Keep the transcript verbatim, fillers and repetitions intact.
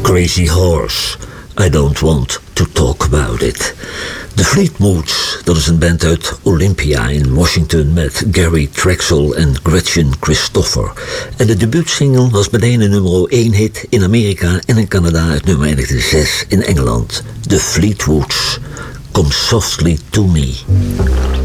Crazy Horse, I Don't Want to Talk About It. The Fleetwoods, dat is een band uit Olympia in Washington met Gary Trexel en Gretchen Christopher. En de debuutsingle was meteen een nummer één hit in Amerika en in Canada. Het nummer eindigde zes in Engeland. The Fleetwoods, Come Softly to Me.